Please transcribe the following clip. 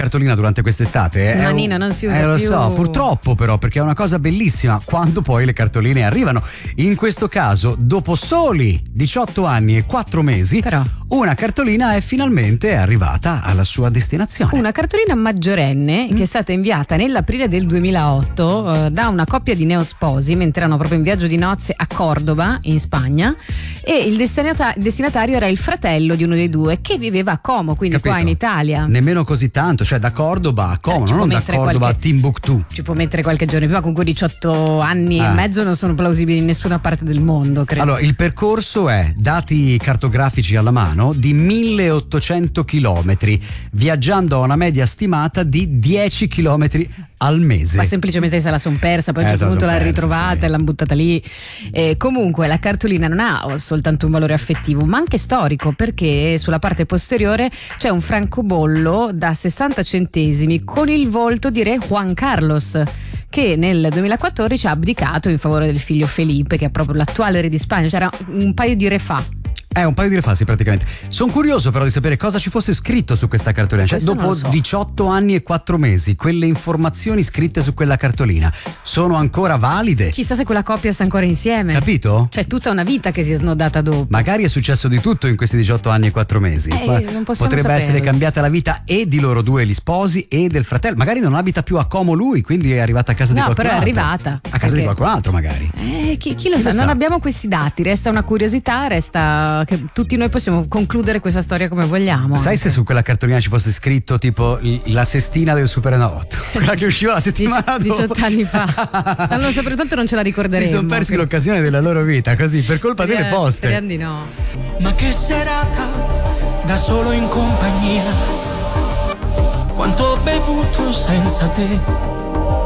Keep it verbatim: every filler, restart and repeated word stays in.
cartolina durante quest'estate? Ma Nino, non si usa eh, lo più. so, purtroppo però, perché è una cosa bellissima quando poi le cartoline arrivano. In questo caso, dopo soli diciotto anni e quattro mesi, Però. una cartolina è finalmente arrivata alla sua destinazione. Una cartolina maggiorenne Mm. che è stata inviata nell'aprile del duemilaotto eh, da una coppia di neosposi mentre erano proprio in viaggio di nozze a Cordoba, in Spagna, e il destinata- il destinatario era il fratello di uno dei due che viveva a Como, quindi Capito? qua in Italia. Nemmeno così tanto, cioè da Cordoba a Como, Eh, ci non può da mettere Cordoba qualche- a Timbuktu. Ci può mettere qualche giorno prima, comunque diciotto anni Ah. e mezzo non sono plausibili in nessuna parte del mondo, credo. Allora, il percorso è, dati cartografici alla mano, di milleottocento chilometri, viaggiando a una media stimata di dieci chilometri al mese. Ma semplicemente se la son persa, poi a Eh, un certo se la punto son l'ha persa, ritrovata sì. e l'hanno buttata lì. Eh, comunque la cartolina non ha soltanto un valore affettivo, ma anche storico, perché sulla parte posteriore c'è un francobollo da sessanta centesimi con il volto di re Juan Carlos, che nel duemilaquattordici ha abdicato in favore del figlio Felipe, che è proprio l'attuale re di Spagna. C'era un paio di re fa. È un paio di refassi praticamente. Sono curioso però di sapere cosa ci fosse scritto su questa cartolina. Cioè, Questo non dopo lo so. diciotto anni e quattro mesi, quelle informazioni scritte su quella cartolina sono ancora valide? Chissà se quella coppia sta ancora insieme. Capito? C'è tutta una vita che si è snodata dopo. Magari è successo di tutto in questi diciotto anni e quattro mesi. Eh, Qua- non possiamo Potrebbe saperlo. essere cambiata la vita e di loro due, gli sposi, e del fratello. Magari non abita più a Como lui, quindi è arrivata a casa di No, qualcun però è altro. arrivata. A casa Perché- di qualcun altro magari. Eh, chi, chi lo Chi sa, lo non sa? abbiamo questi dati, resta una curiosità, resta che tutti noi possiamo concludere questa storia come vogliamo. Sai se su quella cartolina ci fosse scritto tipo il- la sestina del Superenalotto? Quella che usciva la settimana dopo. diciotto anni fa. Non lo sapremo, tanto non ce la ricorderemo. Si sono persi Quindi- l'occasione della loro vita, così, per colpa delle Speriamo- poste. speriamo di no. Ma che serata, da solo in compagnia, quanto ho bevuto senza te.